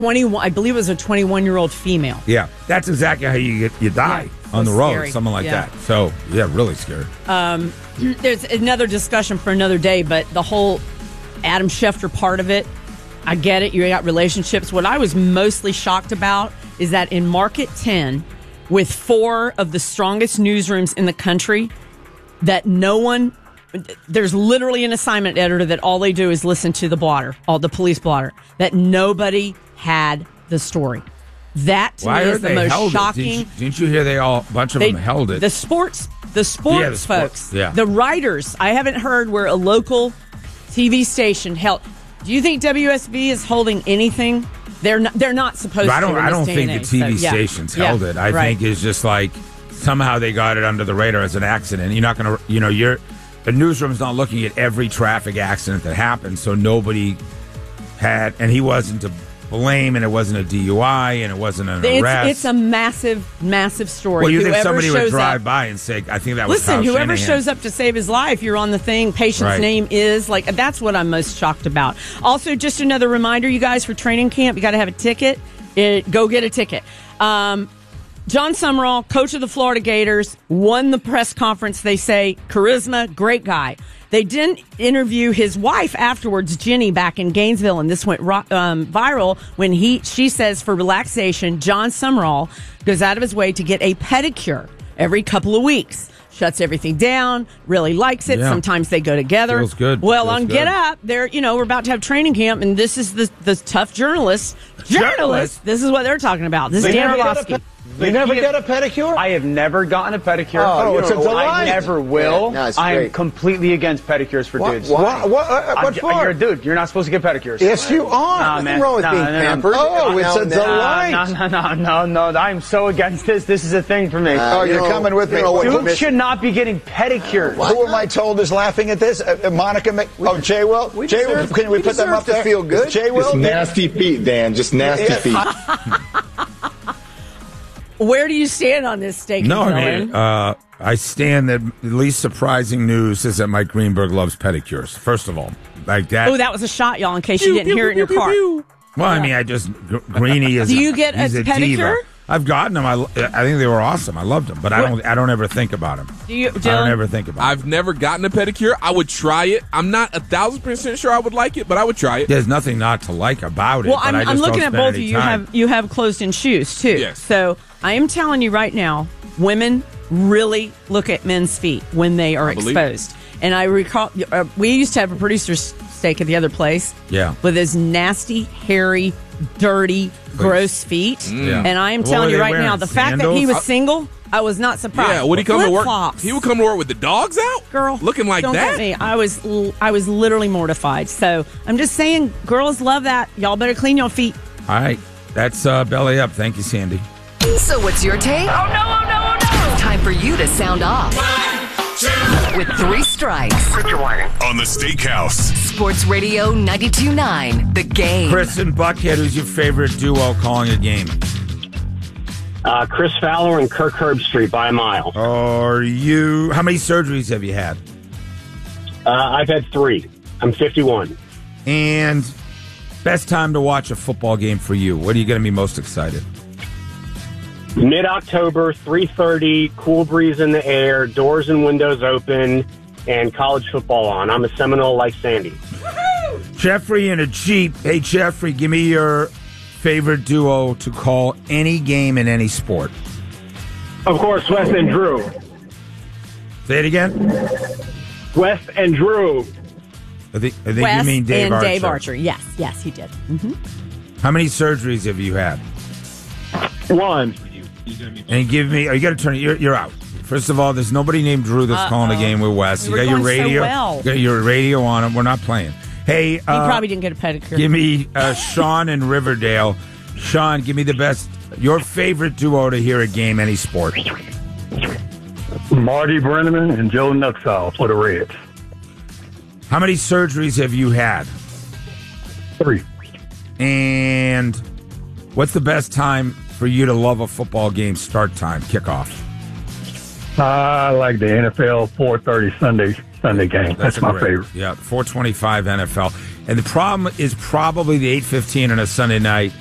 21. I believe it was a 21-year-old female. Yeah, that's exactly how you die on the road, scary. something like that. So, yeah, really scary. There's another discussion for another day, but the whole Adam Schefter part of it, I get it. You got relationships. What I was mostly shocked about is that in Market 10, with 4 of the strongest newsrooms in the country, that no one... There's literally an assignment editor that all they do is listen to the blotter, the police blotter, that nobody had the story. That to me is the most shocking. Didn't you hear a bunch of them held it? The sports folks, yeah. The writers. I haven't heard where a local TV station held. Do you think WSB is holding anything? They're not supposed to. I don't think the TV stations held it. I think it's just like somehow they got it under the radar as an accident. You're not going to, the newsroom's not looking at every traffic accident that happened, so nobody had, and he wasn't to blame, and it wasn't a DUI, and it wasn't an arrest. It's a massive, massive story. Well, you think somebody would drive by and say, I think that was Kyle Listen, whoever Shanahan. shows up to save his life, you're on the thing, patient's name is, that's what I'm most shocked about. Also, just another reminder, you guys, for training camp, you got to have a ticket. Go get a ticket. John Summerall, coach of the Florida Gators, won the press conference. They say, charisma, great guy. They didn't interview his wife afterwards, Jenny, back in Gainesville, and this went viral when she says for relaxation, John Summerall goes out of his way to get a pedicure every couple of weeks. Shuts everything down, really likes it. Yeah. Sometimes they go together. Feels good. Well, on Get Up, we're about to have training camp, and this is the tough journalists. This is what they're talking about. This is Dan Orlovsky. You never get a pedicure? I have never gotten a pedicure. Oh, it's a delight. I never will. Yeah, I am completely against pedicures for dudes. What for? You're a dude. You're not supposed to get pedicures. Yes, you are. Nothing wrong with being pampered. Oh, it's a delight. No. I'm so against this. This is a thing for me. You're coming with me. Dudes should not be getting pedicures. Who am I told is laughing at this? Monica Jay Will? Jay Will, can we put them up there? Feel good. Jay Will? Just nasty feet, Dan. Just nasty feet. Where do you stand on this steak? I stand that the least surprising news is that Mike Greenberg loves pedicures. First of all, like that. Oh, that was a shot, y'all, in case you didn't hear it in your car. Well, I mean, Greeny is. Do you get a pedicure? Diva. I've gotten them. I think they were awesome. I loved them, but I don't ever think about them. I don't ever think about them. I've never gotten a pedicure. I would try it. I'm not 1,000% sure I would like it, but I would try it. There's nothing not to like about it. Well, I'm looking at both of you. You have closed-in shoes too. Yes. So I am telling you right now, women really look at men's feet when they are exposed. And I recall we used to have a producer's steak at the other place. Yeah. With his nasty, hairy, dirty, gross feet. Yeah. And I am telling you right now, the fact that he was single, I was not surprised. Yeah, would he come to work? Flip-flops. He would come to work with the dogs out? Girl, looking like don't that? Get me. I was literally mortified. So I'm just saying, girls love that. Y'all better clean your feet. All right. That's Belly Up. Thank you, Sandy. So what's your take? Oh, no. Time for you to sound off. 1, 2. With 3 strikes. On the Steakhouse. Sports Radio 92.9, The Game. Chris and Buckhead, who's your favorite duo calling a game? Chris Fowler and Kirk Herbstreit by a mile. How many surgeries have you had? I've had 3. I'm 51. And best time to watch a football game for you? What are you going to be most excited? Mid-October, 3:30, cool breeze in the air, doors and windows open, and college football on. I'm a Seminole like Sandy. Jeffrey in a Jeep. Hey, Jeffrey, give me your favorite duo to call any game in any sport. Of course, Wes and Drew. Say it again. Wes and Drew. I think Wes you mean Dave and Archer. Dave Archer. Yes, he did. Mm-hmm. How many surgeries have you had? 1. And give me. You got to turn it. You're out. First of all, there's nobody named Drew that's calling the game with Wes. You got your radio. You got your radio on it. We're not playing. Hey, he probably didn't get a pedicure. Give me Sean in Riverdale. Sean, give me your favorite duo to hear a game, any sport. Marty Brenneman and Joe Nuxall for the Reds. How many surgeries have you had? 3. And what's the best time for you to love a football game start time, kickoff? I like the NFL 4:30 Sunday game. That's my favorite. Yeah, 4:25 NFL. And the problem is probably the 8:15 on a Sunday night